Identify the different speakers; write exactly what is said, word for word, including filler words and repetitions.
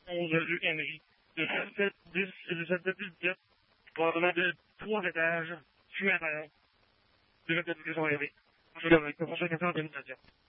Speaker 1: onze rue Henry, de sept dix et de sept dix-sept, probablement de trois étages, supérieurs, de notre application rêvée. Je vous remercie pour cette question d'organisation.